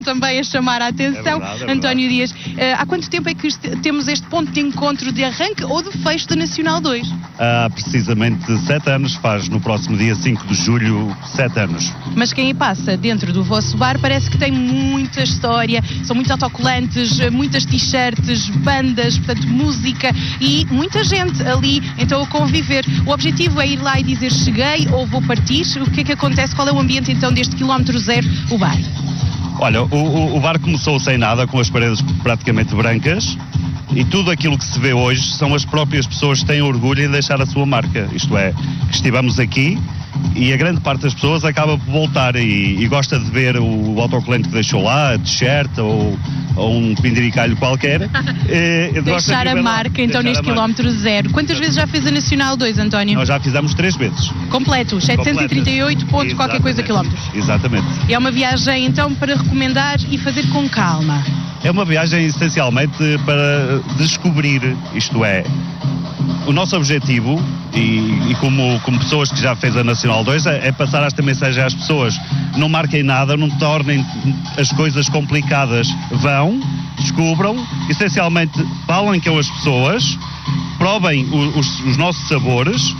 também a chamar a atenção. É verdade. António Dias, há quanto tempo é que temos este ponto de encontro de arranque ou de fecho da Nacional 2? Há precisamente 7 anos, faz no próximo dia 5 de julho 7 anos. Mas quem aí passa dentro do vosso bar parece que tem muita história, são muitos autocolantes, muitas t-shirts, bandas, portanto música e muita gente ali então a conviver. O objetivo é ir lá e dizer cheguei ou vou partir. O que é que acontece? Qual é o ambiente então deste quilómetro zero, o bar? Olha, o bar começou sem nada, com as paredes praticamente brancas, e tudo aquilo que se vê hoje são as próprias pessoas que têm orgulho em deixar a sua marca. Isto é, que estivemos aqui e a grande parte das pessoas acaba por voltar e gosta de ver o autocolante que deixou lá, a t-shirt ou um pindiricalho qualquer. Deixar a marca então neste quilómetro zero. Quantas vezes já fez a Nacional 2, António? Nós já fizemos 3 vezes. Completo, 738 pontos, qualquer coisa quilómetros. Exatamente. É uma viagem então para recomendar e fazer com calma. É uma viagem essencialmente para descobrir, isto é, o nosso objetivo, e como pessoas que já fez a Nacional 2, é passar esta mensagem às pessoas. Não marquem nada, não tornem as coisas complicadas. Vão, descubram, essencialmente falem com as pessoas, provem os nossos sabores.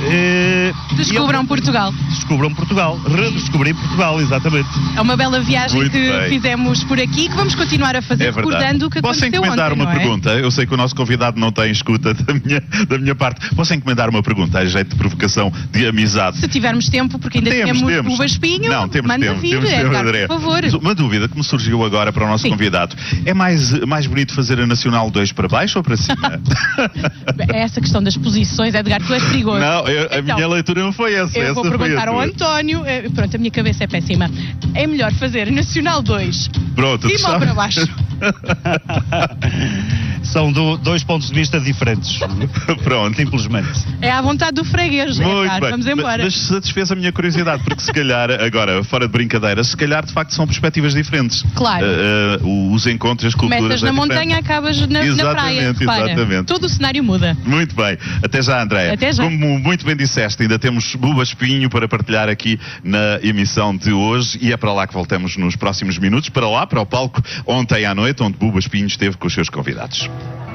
Descubram Portugal. Descubram Portugal. Redescobrir Portugal, exatamente. É uma bela viagem que fizemos por aqui, que vamos continuar a fazer, recordando o que aconteceu ontem. Posso encomendar uma pergunta? Eu sei que o nosso convidado não tem escuta da minha parte. Posso encomendar uma pergunta a jeito de provocação, de amizade? Se tivermos tempo, porque ainda temos o Baspinho, não, temos manda tempo, vir, André. por favor. Uma dúvida que me surgiu agora para o nosso convidado. É mais bonito fazer a Nacional 2 para baixo ou para cima? Essa questão das posições, Edgar, tu és perigoso. Não, a minha leitura não foi essa. Eu vou perguntar ao António. Pronto, a minha cabeça é péssima. É melhor fazer Nacional 2 Pronto, cima ou para baixo? São dois pontos de vista diferentes. Pronto. Simplesmente. É à vontade do freguês. Muito bem. Vamos embora. Mas satisfez a minha curiosidade, porque se calhar, agora, fora de brincadeira, se calhar de facto são perspectivas diferentes. Claro. Os encontros, as culturas. Começas na montanha, acabas na praia. Repara. Exatamente. Todo o cenário muda. Muito bem. Até já, André. Até já. Como muito bem disseste, ainda temos Buba Espinho para partilhar aqui na emissão de hoje e é para lá que voltamos nos próximos minutos, para lá, para o palco ontem à noite, onde Buba Espinho esteve com os seus convidados.